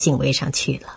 行为上去了。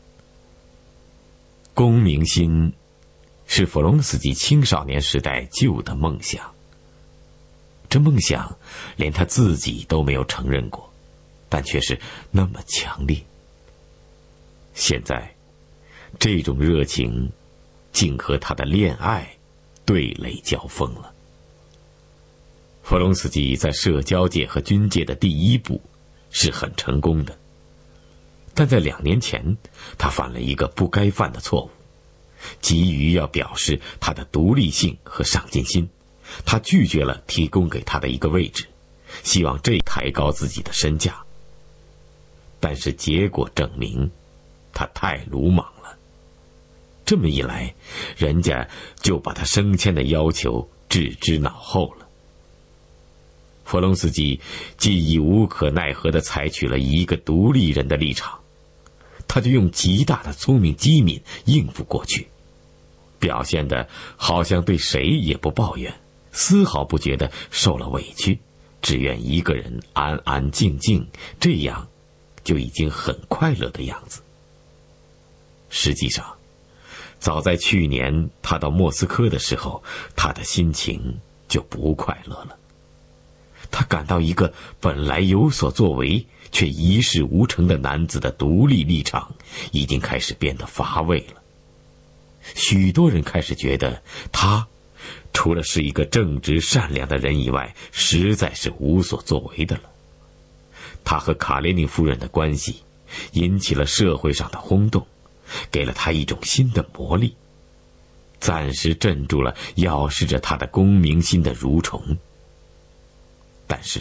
公民心是弗隆斯基青少年时代旧的梦想，这梦想连他自己都没有承认过，但却是那么强烈。现在这种热情竟和他的恋爱对垒交锋了。弗隆斯基在社交界和军界的第一步是很成功的，但在2年前他犯了一个不该犯的错误，急于要表示他的独立性和上进心，他拒绝了提供给他的一个位置，希望这抬高自己的身价。但是结果证明他太鲁莽了，这么一来，人家就把他升迁的要求置之脑后了。弗隆斯基既已无可奈何地采取了一个独立人的立场，他就用极大的聪明机敏应付过去，表现得好像对谁也不抱怨，丝毫不觉得受了委屈，只愿一个人安安静静，这样就已经很快乐的样子。实际上，早在去年他到莫斯科的时候，他的心情就不快乐了。他感到一个本来有所作为却一事无成的男子的独立立场已经开始变得乏味了。许多人开始觉得他除了是一个正直善良的人以外，实在是无所作为的了。他和卡列宁夫人的关系引起了社会上的轰动，给了他一种新的魔力，暂时镇住了咬噬着他的公民心的蠕虫。但是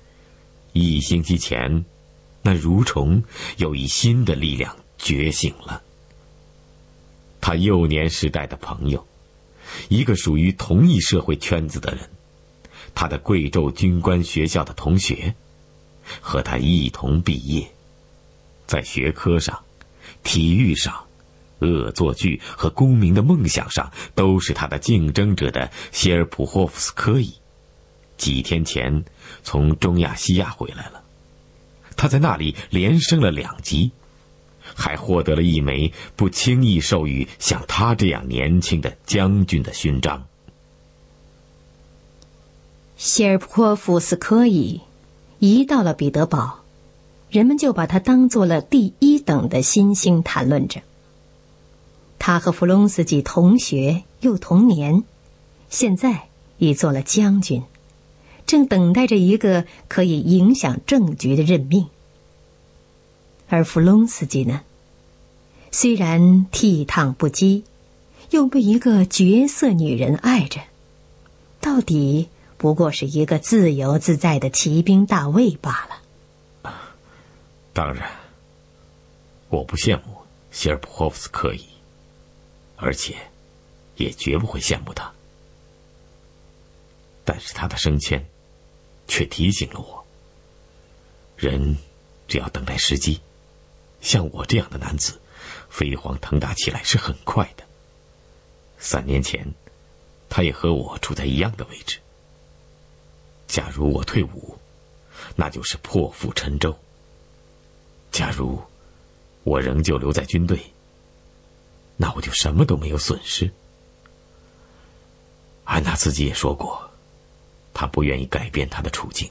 1星期前，那蠕虫又以新的力量觉醒了。他幼年时代的朋友，一个属于同一社会圈子的人，他的贵州军官学校的同学，和他一同毕业，在学科上、体育上、恶作剧和公民的梦想上都是他的竞争者的谢尔普霍夫斯科伊，几天前从中亚西亚回来了。他在那里连升了2级，还获得了一枚不轻易授予像他这样年轻的将军的勋章。 谢尔普霍夫斯科伊一到了彼得堡，人们就把他当作了第1等的新星谈论着。他和弗隆斯基同学又同年，现在已做了将军，正等待着一个可以影响政局的任命。而弗隆斯基呢，虽然倜傥不羁，又被一个绝色女人爱着，到底不过是一个自由自在的骑兵大尉罢了。 当然，我不羡慕谢尔普霍夫斯科伊，而且也绝不会羡慕他。但是他的升迁却提醒了我，人只要等待时机，像我这样的男子飞黄腾达起来是很快的。3年前他也和我处在一样的位置，假如我退伍，那就是破釜沉舟；假如我仍旧留在军队，那我就什么都没有损失。安娜自己也说过，她不愿意改变她的处境。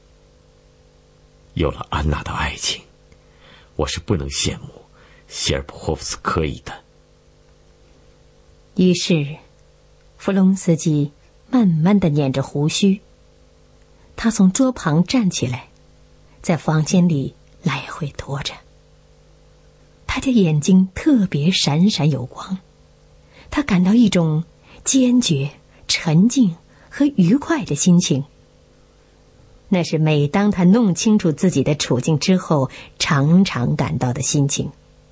有了安娜的爱情，我是不能羡慕谢尔普霍夫斯科伊的。 于是弗隆斯基慢慢地捻着胡须，他从桌旁站起来，在房间里来回踱着。他的眼睛特别闪闪有光，他感到一种坚决、沉静和愉快的心情。那是每当他弄清楚自己的处境之后常常感到的心情。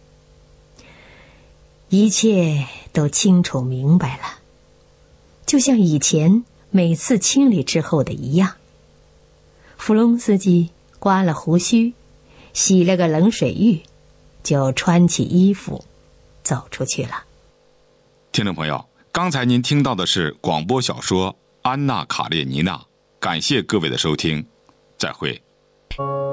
一切都清楚明白了，就像以前每次清理之后的一样。弗隆斯基刮了胡须，洗了个冷水浴，就穿起衣服走出去了。 听众朋友，刚才您听到的是广播小说《安娜·卡列尼娜》，感谢各位的收听，再会。